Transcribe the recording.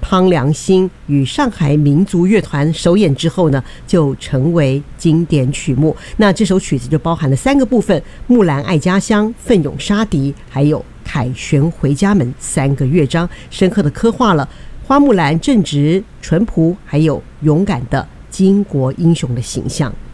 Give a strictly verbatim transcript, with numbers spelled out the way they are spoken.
汤良心与上海民族乐团首演之后呢，就成为经典曲目。那这首曲子就包含了三个部分：木兰爱家乡、奋勇杀敌，还有凯旋回家门三个乐章，深刻的刻画了花木兰正直、淳朴还有勇敢的巾帼英雄的形象。